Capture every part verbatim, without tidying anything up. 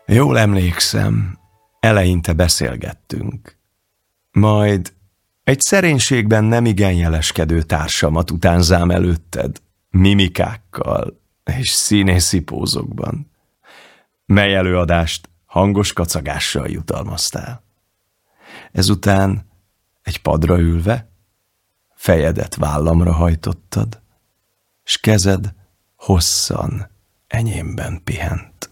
Jól emlékszem, eleinte beszélgettünk. Majd egy szerénységben nemigen jeleskedő társamat utánzám előtted, mimikákkal és színészi pózokban, mely előadást hangos kacagással jutalmaztál. Ezután egy padra ülve, fejedet vállamra hajtottad, s kezed hosszan enyémben pihent.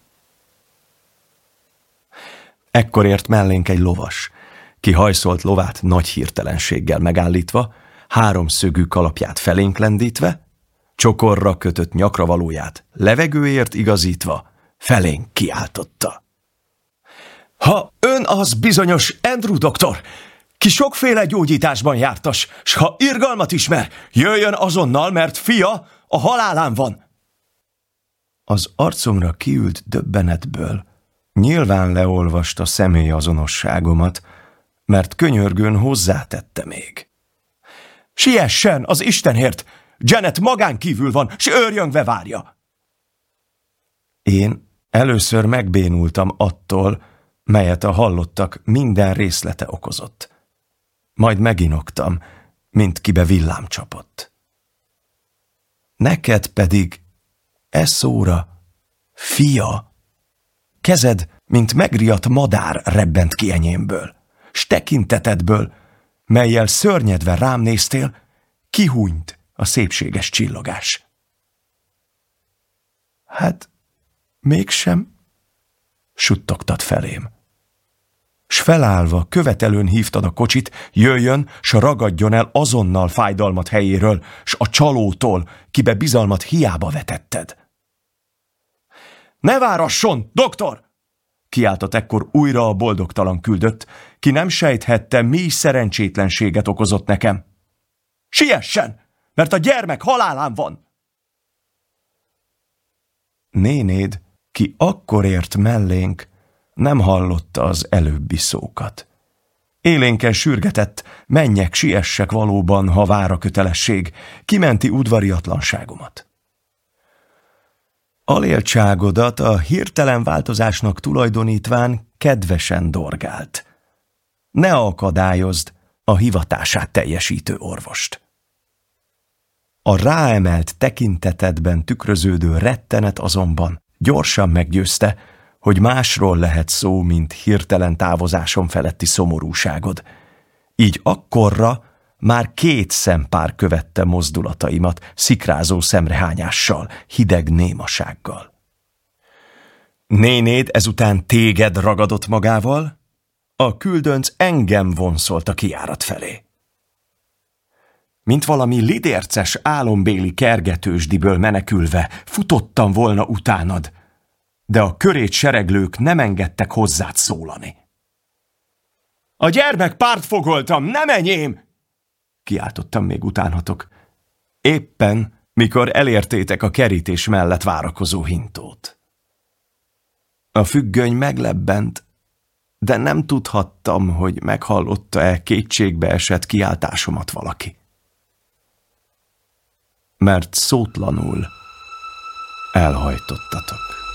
Ekkor ért mellénk egy lovas, ki hajszolt lovát nagy hirtelenséggel megállítva, háromszögű kalapját felénk lendítve, csokorra kötött nyakravalóját levegőért igazítva, felénk kiáltotta. Ha ön az bizonyos Andrew doktor, ki sokféle gyógyításban jártas, s ha irgalmat ismer, jöjjön azonnal, mert fia a halálán van. Az arcomra kiült döbbenetből nyilván leolvasta személyazonosságomat, mert könyörgőn hozzátette még. Siessen az Istenért, Janet magán kívül van, s őrjöngve várja. Én először megbénultam attól, melyet a hallottak minden részlete okozott. Majd meginoktam, mint kibe villám csapott. Neked pedig e szóra, fia, kezed, mint megriadt madár rebbent ki enyémből, s tekintetedből, mellyel szörnyedve rám néztél, kihúnyt a szépséges csillogás. Hát, mégsem, suttogtad felém. S felállva követelőn hívtad a kocsit, jöjjön, s ragadjon el azonnal fájdalmat helyéről, s a csalótól, kibe bizalmat hiába vetetted. Ne várasson, doktor! Kiáltott ekkor újra a boldogtalan küldött, ki nem sejthette, mi szerencsétlenséget okozott nekem. Siessen, mert a gyermek halálán van! Nénéd, ki akkor ért mellénk, nem hallotta az előbbi szókat. Élénken sürgetett, menjek, siessek valóban, ha vár a kötelesség, kimenti udvariatlanságomat. Aléltságodat a hirtelen változásnak tulajdonítván kedvesen dorgált. Ne akadályozd a hivatását teljesítő orvost. A ráemelt tekintetedben tükröződő rettenet azonban gyorsan meggyőzte, hogy másról lehet szó, mint hirtelen távozásom feletti szomorúságod. Így akkorra már két szempár követte mozdulataimat szikrázó szemrehányással, hideg némasággal. Nénéd ezután téged ragadott magával, a küldönc engem vonszolt a kijárat felé. Mint valami lidérces álombéli kergetősdiből menekülve futottam volna utánad, de a körét sereglők nem engedtek hozzád szólani. A gyermek pártfogoltam, nem enyém! Kiáltottam még utánatok. Éppen, mikor elértétek a kerítés mellett várakozó hintót. A függöny meglebbent, de nem tudhattam, hogy meghallotta-e kétségbe esett kiáltásomat valaki. Mert szótlanul elhajtottatok.